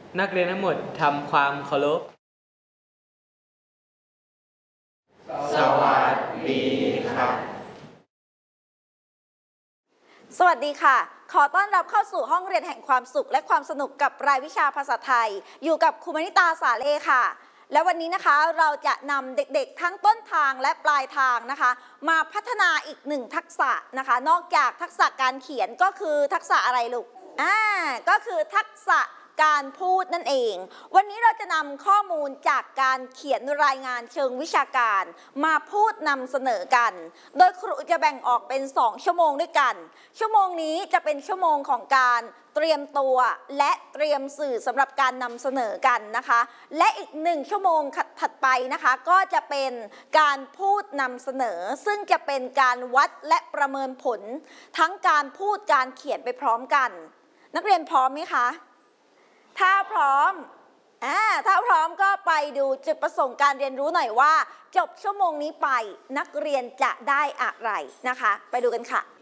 นักเรียนทั้งหมดทำความเคารพสวัสดีครับสวัสดีค่ะขอต้อนรับเข้าสู่ห้องเรียนแห่งความสุขและความสนุกกับรายวิชาภาษาไทยอยู่กับครูมณิตาสาเลค่ะและวันนี้นะคะเราจะนำเด็กๆทั้งต้นทางและปลายทางนะคะมาพัฒนาอีกหนึ่งทักษะนะคะนอกจากทักษะการเขียนก็คือทักษะอะไรลูกก็คือทักษะการพูดนั่นเองวันนี้เราจะนำข้อมูลจากการเขียนรายงานเชิงวิชาการมาพูดนำเสนอกันโดยครูจะแบ่งออกเป็น2ชั่วโมงด้วยกันชั่วโมงนี้จะเป็นชั่วโมงของการเตรียมตัวและเตรียมสื่อสำหรับการนำเสนอกันนะคะและอีก1ชั่วโมงถัดไปนะคะก็จะเป็นการพูดนำเสนอซึ่งจะเป็นการวัดและประเมินผลทั้งการพูดการเขียนไปพร้อมกันนักเรียนพร้อมไหมคะถ้าพร้อมก็ไปดูจุดประสงค์การเรียนรู้หน่อยว่าจบชั่วโมงนี้ไปนักเรียนจะได้อะไรนะคะไปดูกันค่ะ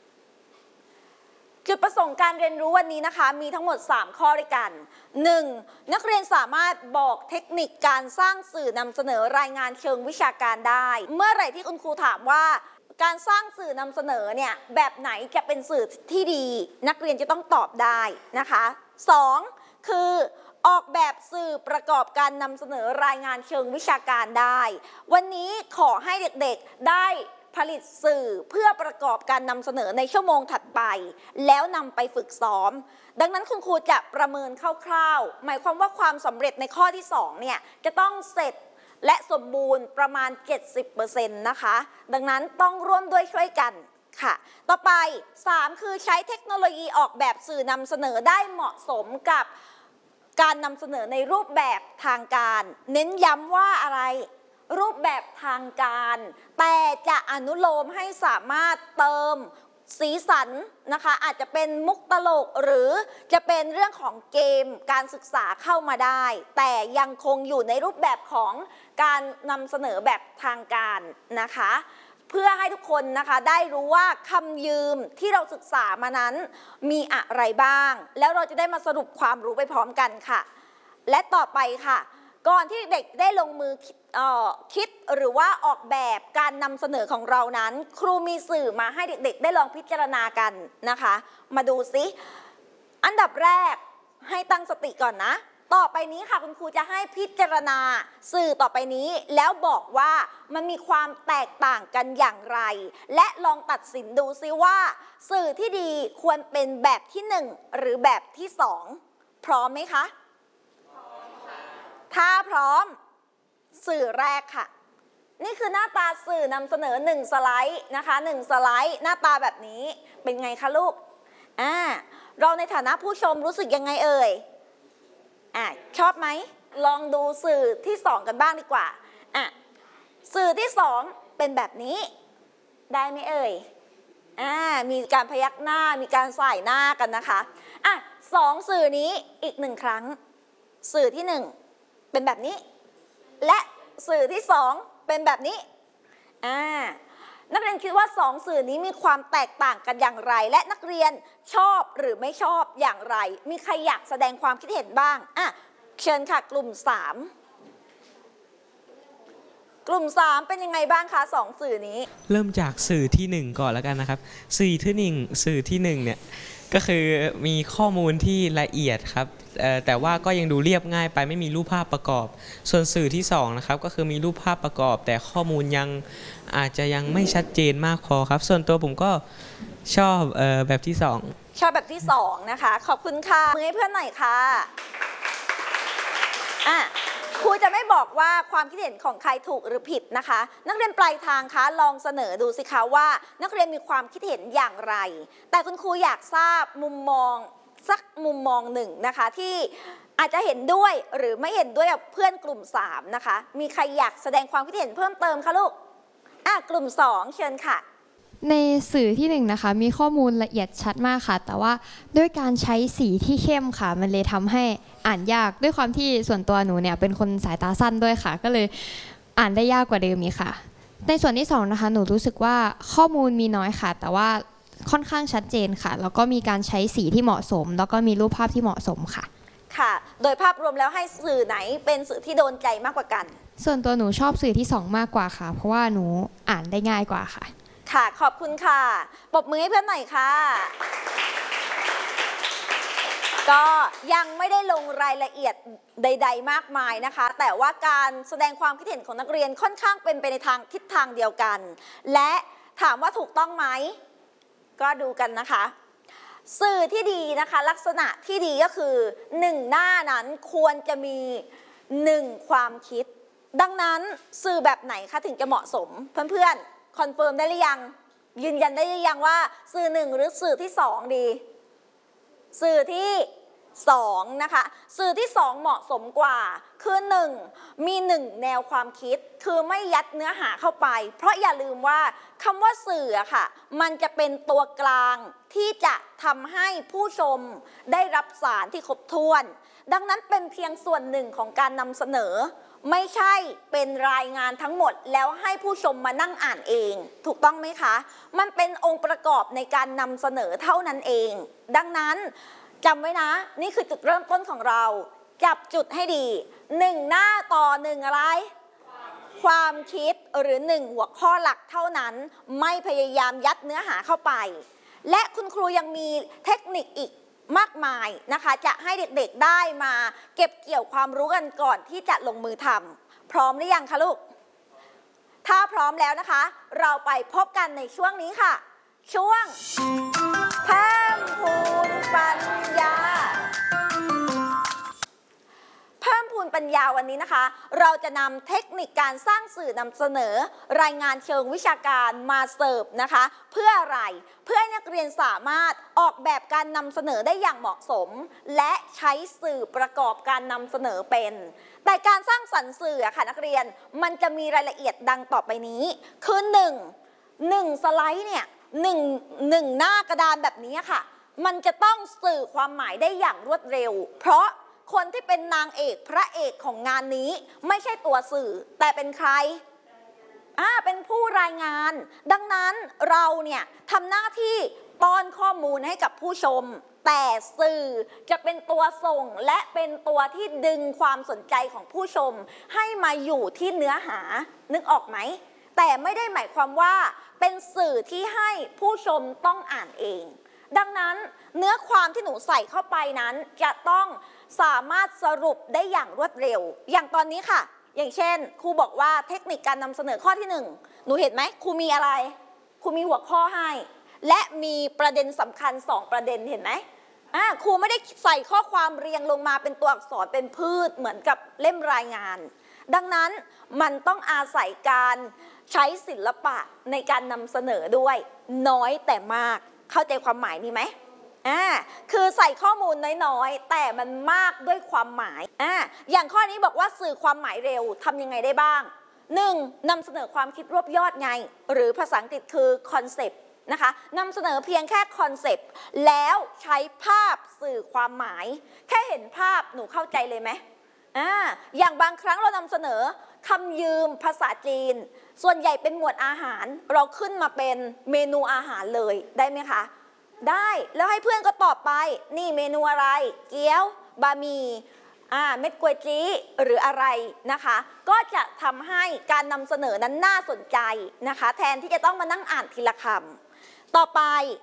จุดประสงค์การเรียนรู้วันนี้นะคะมีทั้งหมด3ข้อด้วยกัน 1. นักเรียนสามารถบอกเทคนิคการสร้างสื่อนำเสนอรายงานเชิงวิชาการได้เมื่อไหร่ที่คุณครูถามว่าการสร้างสื่อนำเสนอเนี่ยแบบไหนจะเป็นสื่อที่ดีนักเรียนจะต้องตอบได้นะคะ 2. คือออกแบบสื่อประกอบการนำเสนอรายงานเชิงวิชาการได้วันนี้ขอให้เด็กๆได้ผลิตสื่อเพื่อประกอบการนำเสนอในชั่วโมงถัดไปแล้วนำไปฝึกซ้อมดังนั้นคุณครูจะประเมินคร่าวๆหมายความว่าความสำเร็จในข้อที่2เนี่ยจะต้องเสร็จและสมบูรณ์ประมาณ 70% นะคะดังนั้นต้องร่วมด้วยช่วยกันค่ะต่อไป3คือใช้เทคโนโลยีออกแบบสื่อนำเสนอได้เหมาะสมกับการนำเสนอในรูปแบบทางการเน้นย้ำว่าอะไรรูปแบบทางการแต่จะอนุโลมให้สามารถเติมสีสันนะคะอาจจะเป็นมุกตลกหรือจะเป็นเรื่องของเกมการศึกษาเข้ามาได้แต่ยังคงอยู่ในรูปแบบของการนำเสนอแบบทางการนะคะเพื่อให้ทุกคนนะคะได้รู้ว่าคำยืมที่เราศึกษามานั้นมีอะไรบ้างแล้วเราจะได้มาสรุปความรู้ไปพร้อมกันค่ะและต่อไปค่ะก่อนที่เด็กได้ลงมือคิดหรือว่าออกแบบการนำเสนอของเรานั้นครูมีสื่อมาให้เด็กๆได้ลองพิจารณากันนะคะมาดูซิอันดับแรกให้ตั้งสติก่อนนะต่อไปนี้ค่ะคุณครูจะให้พิจารณาสื่อต่อไปนี้แล้วบอกว่ามันมีความแตกต่างกันอย่างไรและลองตัดสินดูซิว่าสื่อที่ดีควรเป็นแบบที่1หรือแบบที่2พร้อมไหมคะถ้าพร้อมสื่อแรกค่ะนี่คือหน้าตาสื่อนำเสนอ1สไลด์นะคะ1สไลด์หน้าตาแบบนี้เป็นไงคะลูกเราในฐานะผู้ชมรู้สึกยังไงเอ่ยชอบไหมลองดูสื่อที่2กันบ้างดีกว่าสื่อที่2เป็นแบบนี้ได้ไหมเอ่ยมีการพยักหน้ามีการสายหน้ากันนะคะ2สื่อนี้อีก1ครั้งสื่อที่1เป็นแบบนี้และสื่อที่2เป็นแบบนี้นักเรียนคิดว่า2สื่อนี้มีความแตกต่างกันอย่างไรและนักเรียนชอบหรือไม่ชอบอย่างไรมีใครอยากแสดงความคิดเห็นบ้างเชิญค่ะกลุ่ม3เป็นยังไงบ้างคะ2สื่อนี้เริ่มจากสื่อที่1ก่อนแล้วกันนะครับสื่อที่1เนี่ยก็คือมีข้อมูลที่ละเอียดครับแต่ว่าก็ยังดูเรียบง่ายไปไม่มีรูปภาพประกอบส่วนสื่อที่2นะครับก็คือมีรูปภาพประกอบแต่ข้อมูลยังอาจจะยังไม่ชัดเจนมากพอครับส่วนตัวผมก็ชอบแบบที่2 ชอบแบบที่2นะคะขอบคุณค่ะมือให้เพื่อนหน่อยค่ะครูจะไม่บอกว่าความคิดเห็นของใครถูกหรือผิดนะคะนักเรียนปลายทางคะลองเสนอดูสิคะว่านักเรียนมีความคิดเห็นอย่างไรแต่คุณครูอยากทราบมุมมองสักมุมมองหนึ่งนะคะที่อาจจะเห็นด้วยหรือไม่เห็นด้วยกับเพื่อนกลุ่ม3นะคะมีใครอยากแสดงความคิดเห็นเพิ่มเติมคะลูกกลุ่ม2เชิญค่ะในสื่อที่1นะคะมีข้อมูลละเอียดชัดมากค่ะแต่ว่าด้วยการใช้สีที่เข้มค่ะมันเลยทำให้อ่านยากด้วยความที่ส่วนตัวหนูเนี่ยเป็นคนสายตาสั้นด้วยค่ะก็เลยอ่านได้ยากกว่าเดิมอีกค่ะในส่วนที่2นะคะหนูรู้สึกว่าข้อมูลมีน้อยค่ะแต่ว่าค่อนข้างชัดเจนค่ะแล้วก็มีการใช้สีที่เหมาะสมแล้วก็มีรูปภาพที่เหมาะสมค่ะค่ะ โดยภาพรวมแล้วให้สื่อไหนเป็นสื่อที่โดนใจมากกว่ากันส่วนตัวหนูชอบสื่อที่ 2 มากกว่าค่ะ เพราะว่าหนูอ่านได้ง่ายกว่าค่ะค่ะขอบคุณค่ะปรบมือให้เพื่อนหน่อยค่ะ ก็ยังไม่ได้ลงรายละเอียดใดๆมากมายนะคะ แต่ว่าการแสดงความคิดเห็นของนักเรียนค่อนข้างเป็นไปในทางทิศทางเดียวกัน และถามว่าถูกต้องไหมก็ดูกันนะคะ สื่อที่ดีนะคะลักษณะที่ดีก็คือ1 หน้านั้นควรจะมี1 ความคิด ดังนั้นสื่อแบบไหนคะถึงจะเหมาะสมเพื่อนๆคอนเฟิร์มได้หรือยังยืนยันได้หรือยังว่าสื่อ1หรือสื่อที่2ดีสื่อที่2นะคะสื่อที่2เหมาะสมกว่าคือ1มี1แนวความคิดคือไม่ยัดเนื้อหาเข้าไปเพราะอย่าลืมว่าคำว่าสื่อค่ะมันจะเป็นตัวกลางที่จะทำให้ผู้ชมได้รับสารที่ครบถ้วนดังนั้นเป็นเพียงส่วนหนึ่งของการนำเสนอไม่ใช่เป็นรายงานทั้งหมดแล้วให้ผู้ชมมานั่งอ่านเองถูกต้องไหมคะมันเป็นองค์ประกอบในการนำเสนอเท่านั้นเองดังนั้นจำไว้นะนี่คือจุดเริ่มต้นของเราจับจุดให้ดี1 หน้าต่อ1อะไรความคิดหรือ1หัวข้อหลักเท่านั้นไม่พยายามยัดเนื้อหาเข้าไปและคุณครูยังมีเทคนิคอีกมากมายนะคะจะให้เด็กๆได้มาเก็บเกี่ยวความรู้กันก่อนที่จะลงมือทำพร้อมหรือยังคะลูกถ้าพร้อมแล้วนะคะเราไปพบกันในช่วงนี้ค่ะช่วงเพิ่มพูนปัญญาเพิ่มพูนปัญญาวันนี้นะคะเราจะนำเทคนิคการสร้างสื่อนำเสนอรายงานเชิงวิชาการมาเสิร์ฟนะคะเพื่ออะไรเพื่อให้นักเรียนสามารถออกแบบการนำเสนอได้อย่างเหมาะสมและใช้สื่อประกอบการนำเสนอเป็นแต่การสร้างสรรค์สื่อค่ะนักเรียนมันจะมีรายละเอียดดังต่อไปนี้คือ1 สไลด์เนี่ยหนึ่งหน้ากระดานแบบนี้ค่ะมันจะต้องสื่อความหมายได้อย่างรวดเร็วเพราะคนที่เป็นนางเอกพระเอกของงานนี้ไม่ใช่ตัวสื่อแต่เป็นใครเป็นผู้รายงานดังนั้นเราเนี่ยทำหน้าที่ป้อนข้อมูลให้กับผู้ชมแต่สื่อจะเป็นตัวส่งและเป็นตัวที่ดึงความสนใจของผู้ชมให้มาอยู่ที่เนื้อหานึกออกไหมแต่ไม่ได้หมายความว่าเป็นสื่อที่ให้ผู้ชมต้องอ่านเองดังนั้นเนื้อความที่หนูใส่เข้าไปนั้นจะต้องสามารถสรุปได้อย่างรวดเร็วอย่างตอนนี้ค่ะอย่างเช่นครูบอกว่าเทคนิคการนำเสนอข้อที่1หนูเห็นไหมครูมีอะไรครูมีหัวข้อให้และมีประเด็นสำคัญ2ประเด็นเห็นไหมครูไม่ได้ใส่ข้อความเรียงลงมาเป็นตัวอักษรเป็นพืชเหมือนกับเล่มรายงานดังนั้นมันต้องอาศัยการใช้ศิลปะในการนำเสนอด้วยน้อยแต่มากเข้าใจความหมายนี้ไหมคือใส่ข้อมูลน้อยๆแต่มันมากด้วยความหมายอย่างข้อนี้บอกว่าสื่อความหมายเร็วทำยังไงได้บ้าง1นำเสนอความคิดรวบยอดไงหรือภาษาอังกฤษคือคอนเซปต์นะคะนำเสนอเพียงแค่คอนเซปต์แล้วใช้ภาพสื่อความหมายแค่เห็นภาพหนูเข้าใจเลยไหมอย่างบางครั้งเรานำเสนอคำยืมภาษาจีนส่วนใหญ่เป็นหมวดอาหารเราขึ้นมาเป็นเมนูอาหารเลยได้ไหมคะได้แล้วให้เพื่อนก็ตอบไปนี่เมนูอะไรเกี๊ยวบะหมี่เม็ดกวยจี้หรืออะไรนะคะก็จะทำให้การนำเสนอนั้นน่าสนใจนะคะแทนที่จะต้องมานั่งอ่านทีละคำต่อไป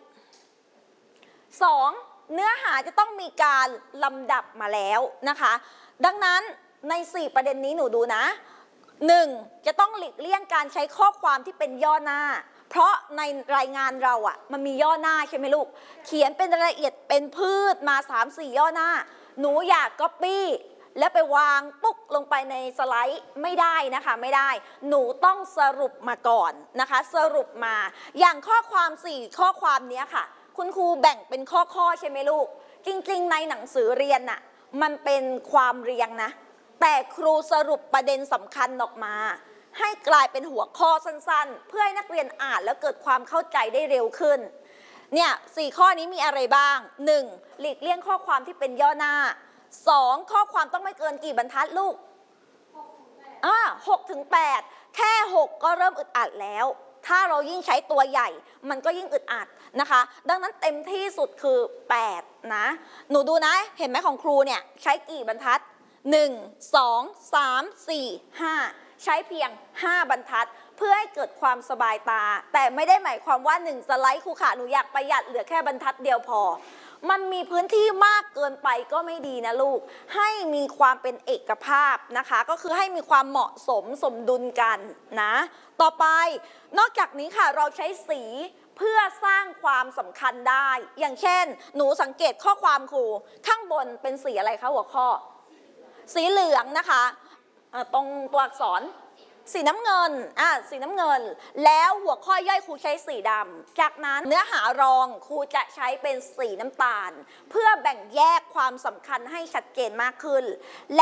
2เนื้อหาจะต้องมีการลำดับมาแล้วนะคะดังนั้นใน4ประเด็นนี้หนูดูนะ1จะต้องหลีกเลี่ยงการใช้ข้อความที่เป็นย่อหน้าเพราะในรายงานเรามันมีย่อหน้าใช่ไหมลูกเขียนเป็นรายละเอียดเป็นพืชมา 3-4 ย่อหน้าหนูอยากก๊อปปี้แล้วไปวางปุ๊กลงไปในสไลด์ไม่ได้นะคะไม่ได้หนูต้องสรุปมาก่อนนะคะสรุปมาอย่างข้อความ4ข้อความนี้ค่ะคุณครูแบ่งเป็นข้อใช่ไหมลูกจริงๆในหนังสือเรียนมันเป็นความเรียงนะแต่ครูสรุปประเด็นสำคัญออกมาให้กลายเป็นหัวข้อสั้นๆเพื่อให้นักเรียนอ่านแล้วเกิดความเข้าใจได้เร็วขึ้นเนี่ย4ข้อนี้มีอะไรบ้าง1หลีกเลี่ยงข้อความที่เป็นย่อหน้า2ข้อความต้องไม่เกินกี่บรรทัดลูก6 ถึง 8แค่6ก็เริ่มอึดอัดแล้วถ้าเรายิ่งใช้ตัวใหญ่มันก็ยิ่งอึดอัดนะคะดังนั้นเต็มที่สุดคือ8นะหนูดูนะเห็นไหมของครูเนี่ยใช้กี่บรรทัด1 2 3 4 5ใช้เพียง5บรรทัดเพื่อให้เกิดความสบายตาแต่ไม่ได้หมายความว่า1สไลด์ครูขาหนูอยากประหยัดเหลือแค่บรรทัดเดียวพอมันมีพื้นที่มากเกินไปก็ไม่ดีนะลูกให้มีความเป็นเอกภาพนะคะก็คือให้มีความเหมาะสมสมดุลกันนะต่อไปนอกจากนี้ค่ะเราใช้สีเพื่อสร้างความสำคัญได้อย่างเช่นหนูสังเกตข้อความครูข้างบนเป็นสีอะไรคะหัวข้อสีเหลืองนะคะตรงตัวอักษรสีน้ำเงินสีน้ำเงินแล้วหัวข้อย่อยครูใช้สีดำจากนั้นเนื้อหารองครูจะใช้เป็นสีน้ำตาลเพื่อแบ่งแยกความสำคัญให้ชัดเจนมากขึ้น